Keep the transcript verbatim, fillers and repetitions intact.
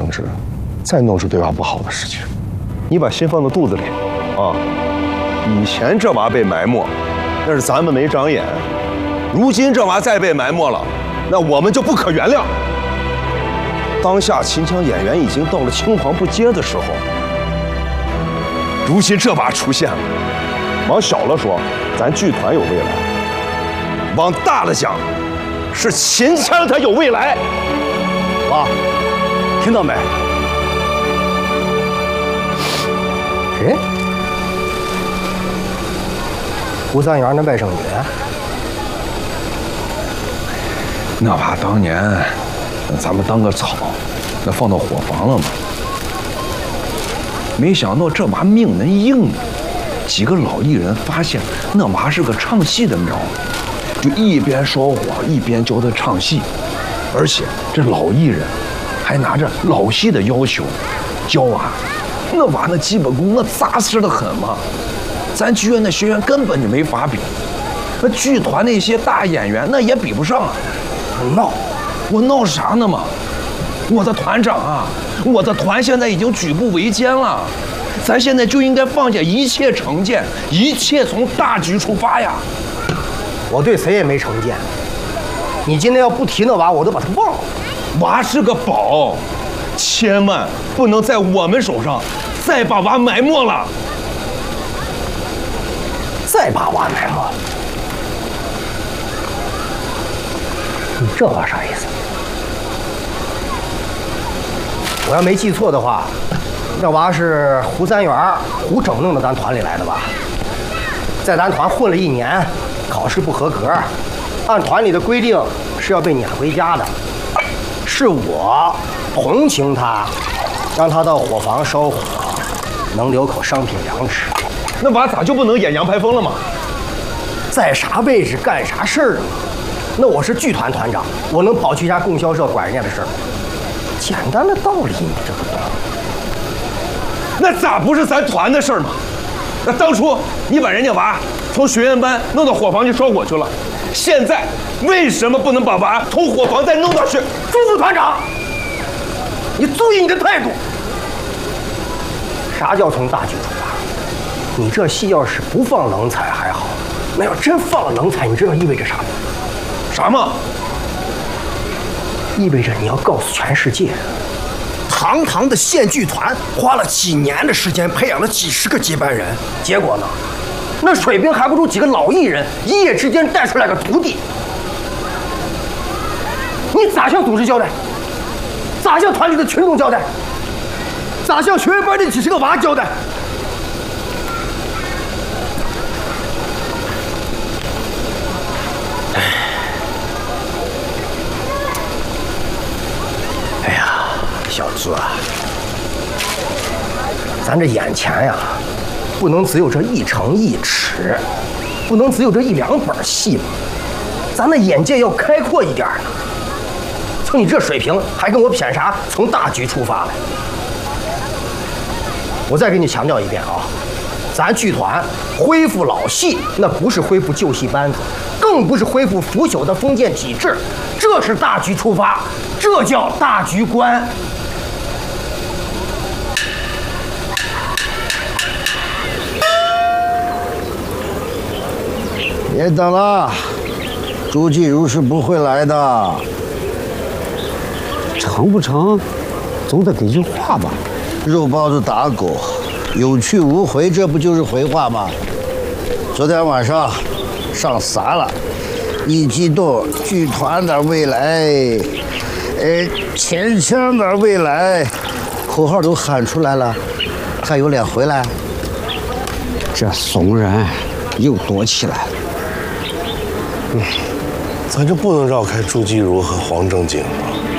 志再弄出对娃不好的事情。你把心放到肚子里啊！以前这娃被埋没，那是咱们没长眼；如今这娃再被埋没了，那我们就不可原谅。当下秦腔演员已经到了青黄不接的时候，如今这娃出现了，往小了说，咱剧团有未来；往大了讲，是秦腔它有未来。 娃，听到没？ 谁？胡三元那外甥女？ 那娃当年咱们当个草，那放到伙房了嘛。没想到这娃命能硬呢，几个老艺人发现那娃是个唱戏的苗，就一边烧火一边教他唱戏，而且这老艺人还拿着老戏的要求教娃。那娃那基本功那扎实的很嘛，咱剧院的学员根本就没法比，那剧团那些大演员那也比不上啊。闹，我闹啥呢嘛？我的团长啊，我的团现在已经举步维艰了，咱现在就应该放下一切成见，一切从大局出发呀。 我对谁也没成见，你今天要不提那娃，我都把他忘了。 娃是个宝，千万不能在我们手上再把娃埋没了。 再把娃埋没？你这话啥意思？我要没记错的话，那娃是胡三元、胡整弄到咱团里来的吧？在咱团混了一年，考试不合格，按团里的规定是要被撵回家的。是我同情他，让他到伙房烧火，能留口商品粮吃。 那娃咋就不能演杨排风了吗？ 在啥位置干啥事儿啊？那我是剧团团长，我能跑去一家供销社管人家的事儿？简单的道理你这不懂？ 那咋不是咱团的事儿吗？那当初你把人家娃从学员班弄到伙房去烧火去了，现在为什么不能把娃从伙房再弄到学？ 朱副团长，你注意你的态度。啥叫从大局出发？你这戏要是不放冷彩还好，那要真放了冷彩，你知道意味着啥吗？ 啥吗？ 意味着你要告诉全世界，堂堂的县剧团花了几年的时间培养了几十个接班人，结果呢，那水平还不如几个老艺人一夜之间带出来个徒弟。你咋向组织交代？咋向团里的群众交代？咋向学员班的几十个娃交代？哎呀，小子啊，咱这眼前呀，不能只有这一城一尺，不能只有这一两本戏嘛，咱的眼界要开阔一点呢。就你这水平，还跟我谝啥从大局出发来？我再给你强调一遍啊，咱剧团恢复老戏，那不是恢复旧戏班子，更不是恢复腐朽的封建体制，这是大局出发，这叫大局观。 别等了，朱继如是不会来的。 成不成，总得给句话吧。 肉包子打狗，有去无回，这不就是回话吗？昨天晚上上撒了，一激动，剧团的未来，呃，秦腔的未来，口号都喊出来了，还有脸回来？ 这怂人又躲起来了。 嗯，咱就不能绕开朱继如和黄正经吗？